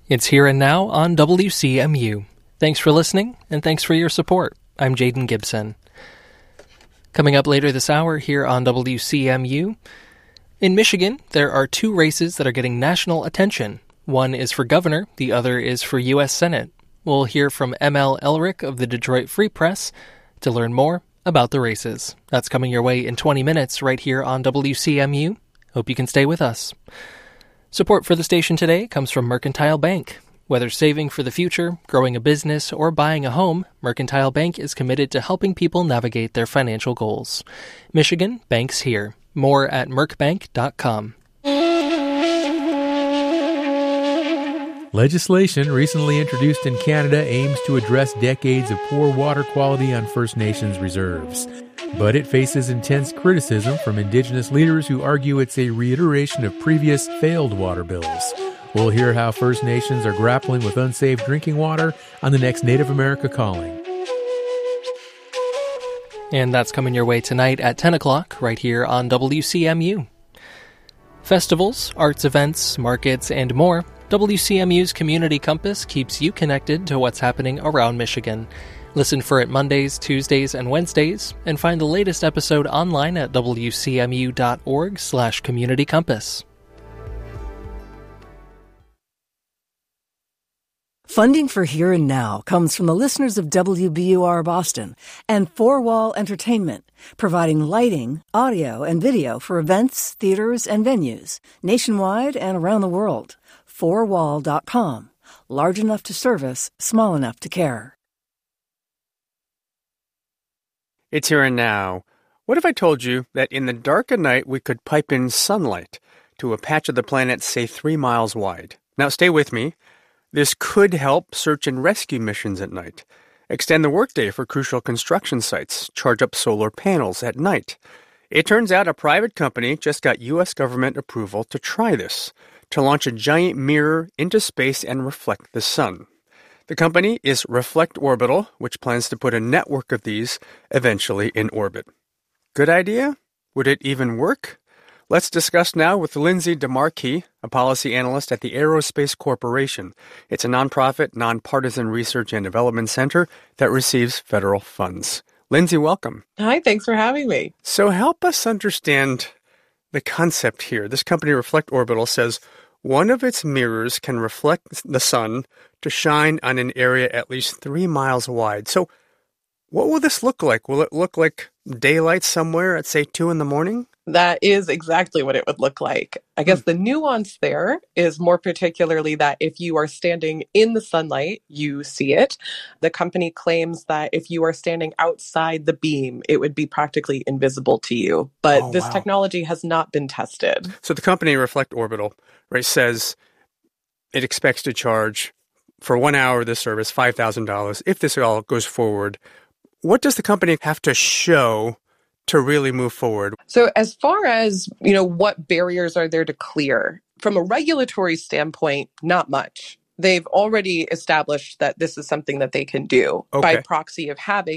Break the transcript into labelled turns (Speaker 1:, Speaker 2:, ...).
Speaker 1: It's Here and Now on WCMU. Thanks for listening, and thanks for your support. I'm Jaden Gibson. Coming up later this hour here on WCMU, in Michigan, there are two races that are getting national attention. One is for governor, the other is for U.S. Senate. We'll hear from M.L. Elric of the Detroit Free Press to learn more about the races. That's coming your way in 20 minutes right here on WCMU. Hope you can stay with us. Support for the station today comes from Mercantile Bank. Whether saving for the future, growing a business, or buying a home, Mercantile Bank is committed to helping people navigate their financial goals. Michigan banks here. More at mercbank.com.
Speaker 2: Legislation recently introduced in Canada aims to address decades of poor water quality on First Nations reserves. But it faces intense criticism from Indigenous leaders who argue it's a reiteration of previous failed water bills. We'll hear how First Nations are grappling with unsafe drinking water on the next Native America Calling.
Speaker 1: And that's coming your way tonight at 10 o'clock right here on WCMU. Festivals, arts events, markets, and more, WCMU's Community Compass keeps you connected to what's happening around Michigan. Listen for it Mondays, Tuesdays, and Wednesdays, and find the latest episode online at wcmu.org/communitycompass.
Speaker 3: Funding for Here and Now comes from the listeners of WBUR Boston and Four Wall Entertainment, providing lighting, audio, and video for events, theaters, and venues nationwide and around the world. Fourwall.com. Large enough to service, small enough to care.
Speaker 4: It's Here and Now. What if I told you that in the dark of night we could pipe in sunlight to a patch of the planet, say 3 miles wide? Now stay with me. This could help search and rescue missions at night, extend the workday for crucial construction sites, charge up solar panels at night. It turns out a private company just got U.S. government approval to try this, to launch a giant mirror into space and reflect the sun. The company is Reflect Orbital, which plans to put a network of these eventually in orbit. Good idea? Would it even work? Let's discuss now with Lindsay DeMarquis, a policy analyst at the Aerospace Corporation. It's a nonprofit, nonpartisan research and development center that receives federal funds. Lindsay, welcome.
Speaker 5: Hi, thanks for having me.
Speaker 4: So help us understand the concept here. This company, Reflect Orbital, says one of its mirrors can reflect the sun to shine on an area at least 3 miles wide. So what will this look like? Will it look like daylight somewhere at, say, 2 in the morning?
Speaker 5: That is exactly what it would look like. I guess the nuance there is more particularly that if you are standing in the sunlight, you see it. The company claims that if you are standing outside the beam, it would be practically invisible to you. But this technology has not been tested.
Speaker 4: So the company Reflect Orbital, right, says it expects to charge for 1 hour of this service $5,000 if this all goes forward. What does the company have to show to really move forward?
Speaker 5: So as far as, what barriers are there to clear, from a regulatory standpoint, not much. They've already established that this is something that they can do by proxy of having